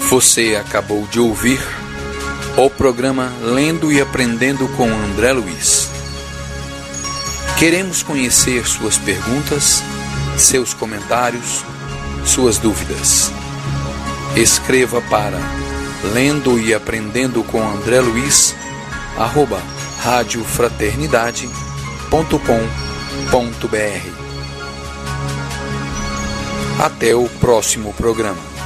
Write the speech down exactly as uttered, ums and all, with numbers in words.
Você acabou de ouvir o programa Lendo e Aprendendo com André Luiz. Queremos conhecer suas perguntas, seus comentários, suas dúvidas. Escreva para Lendo e Aprendendo com André Luiz, arroba rádio fraternidade ponto com ponto br. Até o próximo programa.